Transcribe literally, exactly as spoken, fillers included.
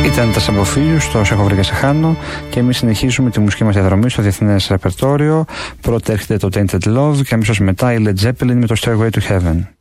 Ήταν τα Σαμποφίλιους, το «Σε έχω βρει και σε χάνω», και εμείς συνεχίζουμε τη μουσική μας διαδρομή στο διεθνές ρεπερτόριο. Πρώτα έρχεται το Tainted Love και αμέσως μετά η Led Zeppelin με το Stairway to Heaven.